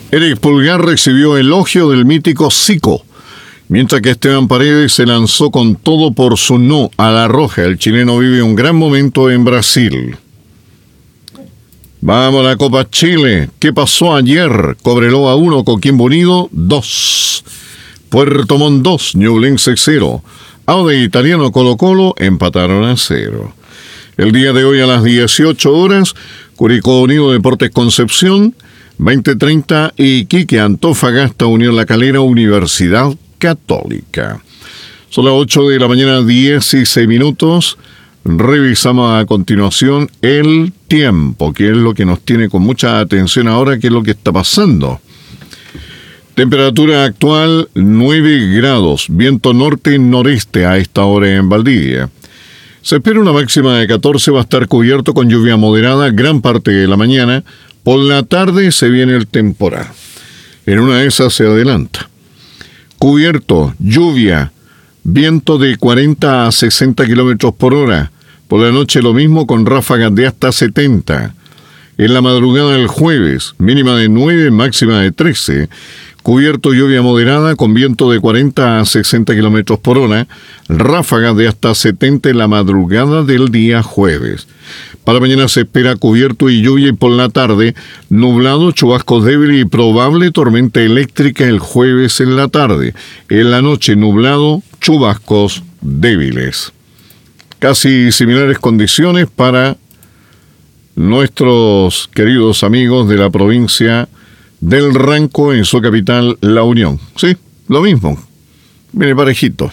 Eric Pulgar recibió elogio del mítico Zico, mientras que Esteban Paredes se lanzó con todo por su no a la roja. El chileno vive un gran momento en Brasil. Vamos a la Copa Chile. ¿Qué pasó ayer? Cobreloa 1, Coquimbo Unido 2. Puerto Montt 2, Ñublense 0. Audax Italiano Colo-Colo empataron a 0. El día de hoy a las 18 horas, Curicó Unido Deportes Concepción, 20:30, y Iquique Antofagasta Unión La Calera Universidad Católica. Son las 8 de la mañana, 16 minutos. Revisamos a continuación el tiempo, que es lo que nos tiene con mucha atención ahora, que es lo que está pasando. Temperatura actual 9 grados, viento norte-noreste a esta hora en Valdivia. Se espera una máxima de 14, va a estar cubierto con lluvia moderada gran parte de la mañana. Por la tarde se viene el temporal. En una de esas se adelanta. Cubierto, lluvia, viento de 40 a 60 kilómetros por hora. Por la noche lo mismo con ráfagas de hasta 70. En la madrugada del jueves, mínima de 9, máxima de 13. Cubierto, lluvia moderada con viento de 40 a 60 kilómetros por hora. Ráfagas de hasta 70 en la madrugada del día jueves. Para mañana se espera cubierto y lluvia, y por la tarde nublado, chubascos débiles y probable tormenta eléctrica el jueves en la tarde. En la noche nublado, chubascos débiles. Casi similares condiciones para nuestros queridos amigos de la provincia del Ranco, en su capital, La Unión. Sí, lo mismo. Viene parejito.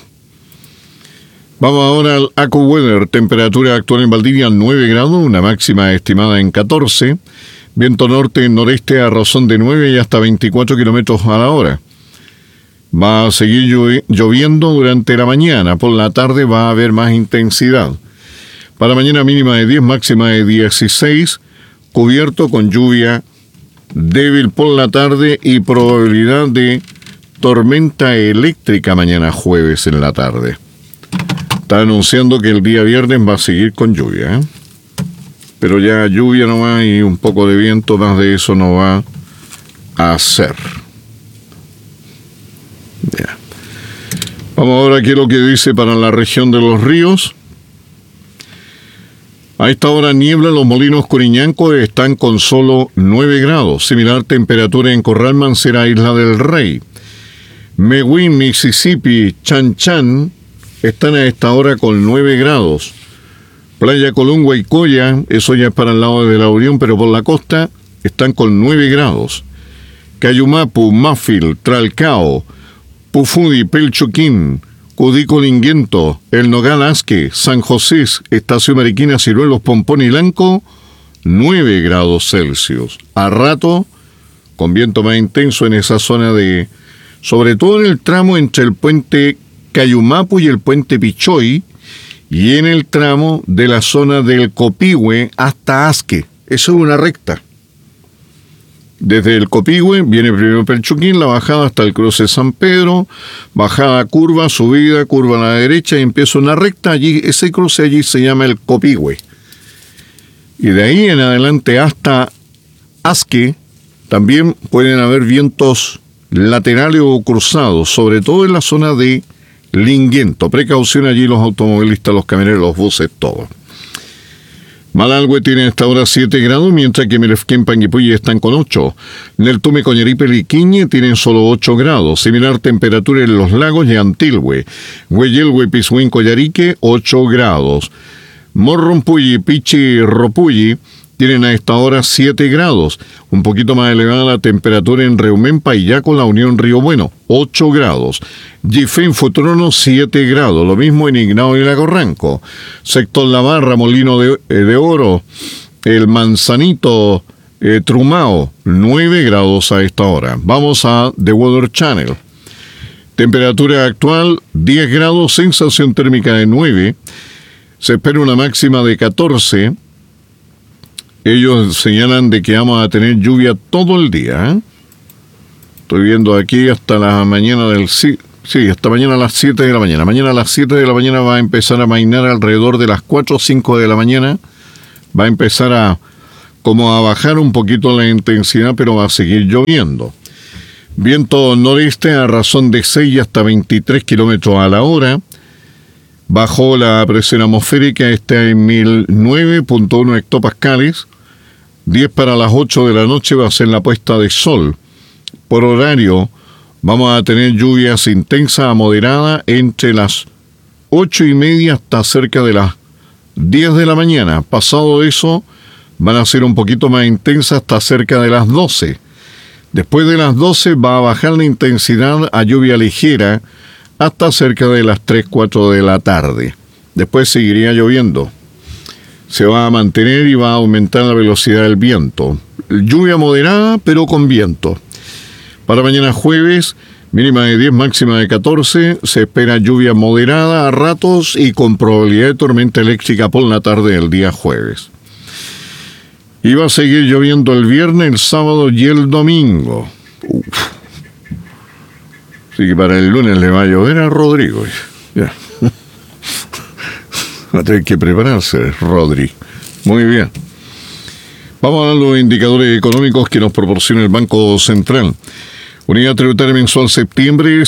Vamos ahora al AccuWeather. Temperatura actual en Valdivia 9 grados, una máxima estimada en 14. Viento norte-noreste a razón de 9 y hasta 24 kilómetros a la hora. Va a seguir lloviendo durante la mañana. Por la tarde va a haber más intensidad. Para mañana mínima de 10, máxima de 16. Cubierto con lluvia débil por la tarde y probabilidad de tormenta eléctrica mañana jueves en la tarde. Está anunciando que el día viernes va a seguir con lluvia, pero ya lluvia nomás y un poco de viento, más de eso no va a hacer. Ya. Vamos ahora a qué es lo que dice para la región de Los Ríos. A esta hora niebla, los molinos Curiñanco están con solo 9 grados. Similar temperatura en Corral Mancera, Isla del Rey. Meguín, Mississippi, Chan Chan están a esta hora con 9 grados. Playa Colungua y Coya, eso ya es para el lado de La Unión, pero por la costa están con 9 grados. Cayumapu, Mafil, Tralcao, Pufudi, Pelchuquín, Cudico Linguento, El Nogal Asque, San José, Estación Mariquina, Ciruelos, Pompón y Lanco, 9 grados Celsius. A rato, con viento más intenso en esa zona de, sobre todo en el tramo entre el puente Cayumapu y el puente Pichoy, y en el tramo de la zona del Copihue hasta Asque. Eso es una recta. Desde el Copihue viene primero Pelchuquín, la bajada hasta el cruce San Pedro, bajada curva, subida, curva a la derecha y empieza una recta. Allí, ese cruce allí se llama el Copihue. Y de ahí en adelante hasta Asque también pueden haber vientos laterales o cruzados, sobre todo en la zona de Linguento. Precaución allí los automovilistas, los camioneros, los buses, todo. Malalhue tiene a esta hora 7 grados, mientras que Mirefquén, Panguipulli están con 8. Neltume, Coñaripe y Liquiñe tienen solo 8 grados. Similar temperatura en Los Lagos y Antilhue. Hueyelhue, Pisuín, Collarique, 8 grados. Morrompulli, Pichi y Ropulli tienen a esta hora 7 grados. Un poquito más elevada la temperatura en Reumén, Payaco, La Unión, Río Bueno, 8 grados. Gifén, Futrono, 7 grados. Lo mismo en Ignao y Lago Ranco. Sector La Barra, Molino de Oro, El Manzanito, Trumao, 9 grados a esta hora. Vamos a The Weather Channel. Temperatura actual, 10 grados, sensación térmica de 9. Se espera una máxima de 14. Ellos señalan de que vamos a tener lluvia todo el día. Estoy viendo aquí hasta la mañana del... Sí, hasta mañana a las 7 de la mañana. Mañana a las 7 de la mañana va a empezar a amainar alrededor de las 4 o 5 de la mañana. Va a empezar a bajar un poquito la intensidad, pero va a seguir lloviendo. Viento noreste a razón de 6 hasta 23 kilómetros a la hora. Bajó la presión atmosférica, está en 1009.1 hectopascales. 10 para las 8 de la noche va a ser la puesta de sol. Por horario, vamos a tener lluvias intensas a moderada entre las 8:30 hasta cerca de las 10 de la mañana. Pasado eso, van a ser un poquito más intensas hasta cerca de las 12. Después de las 12 va a bajar la intensidad a lluvia ligera hasta cerca de las 3, 4 de la tarde. Después seguiría lloviendo. Se va a mantener y va a aumentar la velocidad del viento. Lluvia moderada, pero con viento. Para mañana jueves, mínima de 10, máxima de 14. Se espera lluvia moderada a ratos y con probabilidad de tormenta eléctrica por la tarde del día jueves. Y va a seguir lloviendo el viernes, el sábado y el domingo. Así que para el lunes le va a llover a Rodrigo. Ya. Va a tener que prepararse, Rodri. Muy bien. Vamos a ver los indicadores económicos que nos proporciona el Banco Central. Unidad tributaria mensual septiembre,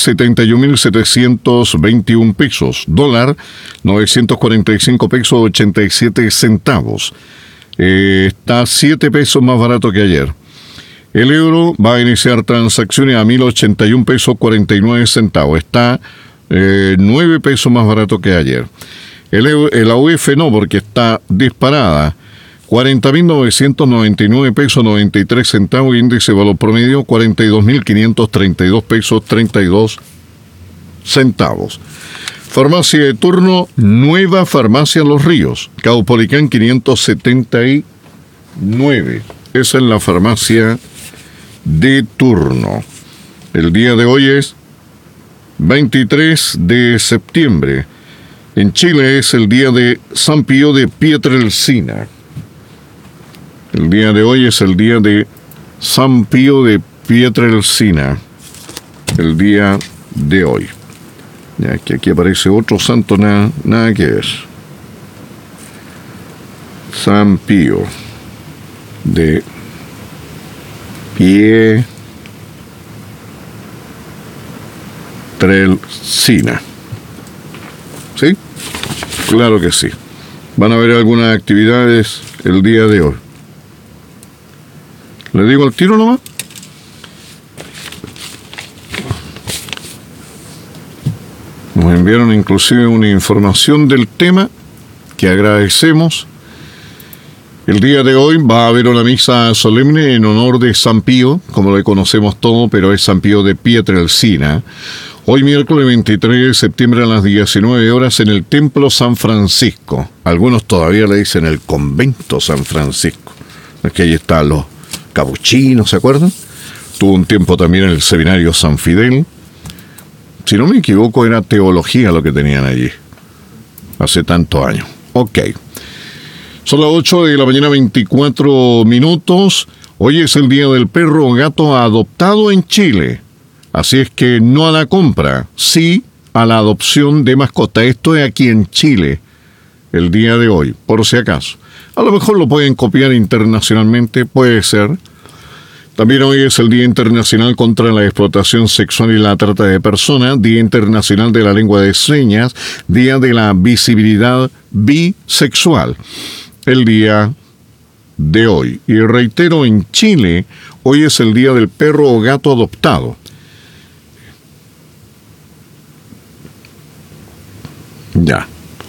71.721 pesos. Dólar, 945 pesos 87 centavos. Está 7 pesos más barato que ayer. El euro va a iniciar transacciones a 1.081 pesos 49 centavos. Está 9 pesos más barato que ayer. El AUF no, porque está disparada. 40.999 pesos 93 centavos. Índice de valor promedio 42.532 pesos 32 centavos. Farmacia de turno, Nueva Farmacia Los Ríos, Caupolicán 579. Esa es la farmacia de turno. El día de hoy es 23 de septiembre. En Chile es el día de San Pío de Pietrelcina. El día de hoy es el día de San Pío de Pietrelcina. El día de hoy. Ya que aquí aparece otro santo, nada que ver. San Pío de Pietrelcina. ¿Sí? Claro que sí. Van a haber algunas actividades el día de hoy. ¿Le digo al tiro nomás? Nos enviaron inclusive una información del tema que agradecemos. El día de hoy va a haber una misa solemne en honor de San Pío, como le conocemos todo, pero es San Pío de Pietrelcina. Hoy miércoles 23 de septiembre a las 19 horas en el Templo San Francisco. Algunos todavía le dicen el Convento San Francisco. Es que ahí están los capuchinos, ¿se acuerdan? Tuvo un tiempo también en el Seminario San Fidel. Si no me equivoco, era teología lo que tenían allí. Hace tantos años. Ok. Son las 8 de la mañana, 24 minutos. Hoy es el día del perro o gato adoptado en Chile. Así es que no a la compra, sí a la adopción de mascota. Esto es aquí en Chile, el día de hoy, por si acaso. A lo mejor lo pueden copiar internacionalmente, puede ser. También hoy es el Día Internacional contra la Explotación Sexual y la Trata de Personas, Día Internacional de la Lengua de Señas, Día de la Visibilidad Bisexual, el día de hoy. Y reitero, en Chile, hoy es el Día del Perro o Gato Adoptado. Ya.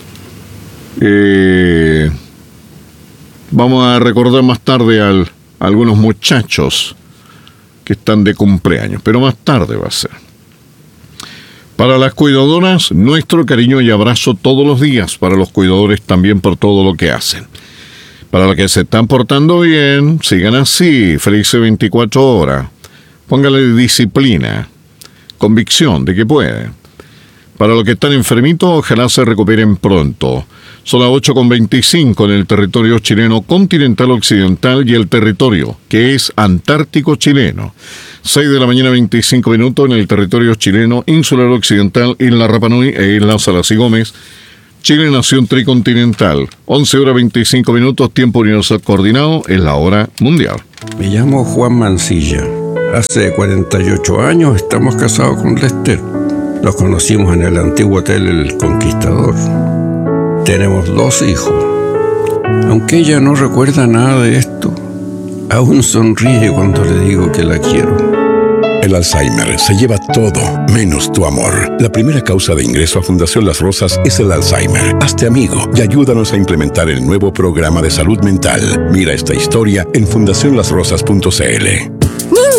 Vamos a recordar más tarde a algunos muchachos que están de cumpleaños, pero más tarde va a ser. Para las cuidadoras, nuestro cariño y abrazo todos los días. Para los cuidadores también por todo lo que hacen. Para los que se están portando bien, sigan así, felices 24 horas. Póngale disciplina, convicción de que pueden. Para los que están enfermitos, ojalá se recuperen pronto. Son las 8:25 en el territorio chileno continental occidental y el territorio que es antártico chileno. 6 de la mañana, 25 minutos en el territorio chileno insular occidental, Isla Rapa Nui e Isla Salas y Gómez. Chile, nación tricontinental. 11 horas 25 minutos, tiempo universal coordinado, es la hora mundial. Me llamo Juan Mancilla. Hace 48 años estamos casados con Lester. Nos conocimos en el antiguo hotel El Conquistador. Tenemos 2 hijos. Aunque ella no recuerda nada de esto, aún sonríe cuando le digo que la quiero. El Alzheimer se lleva todo, menos tu amor. La primera causa de ingreso a Fundación Las Rosas es el Alzheimer. Hazte amigo y ayúdanos a implementar el nuevo programa de salud mental. Mira esta historia en fundacionlasrosas.cl.